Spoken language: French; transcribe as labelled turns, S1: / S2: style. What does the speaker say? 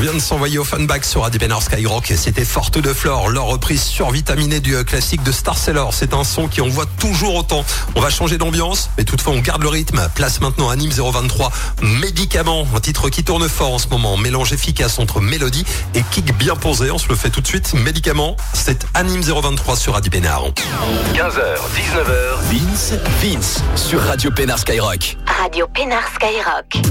S1: vient de s'envoyer au Funback sur Radio Pénard Skyrock et c'était Forte de Flore, leur reprise survitaminée du classique de Star Sailor. C'est un son qui envoie toujours autant. On va changer d'ambiance, mais toutefois on garde le rythme. Place maintenant à Nîmes 023, Médicament, un titre qui tourne fort en ce moment. Mélange efficace entre mélodie et kick bien posé. On se le fait tout de suite. Médicament, c'est à Nîmes 023 sur Radio Pénard.
S2: 15h, 19h, Vince sur Radio Pénard Skyrock.
S3: Radio Pénard Skyrock.